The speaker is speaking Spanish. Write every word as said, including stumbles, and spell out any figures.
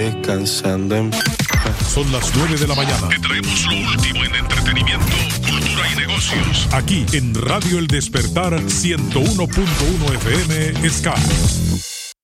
Descansando en... Son las nueve de la mañana. Te traemos lo último en entretenimiento, cultura y negocios. Aquí en Radio El Despertar ciento uno punto uno F M Sky.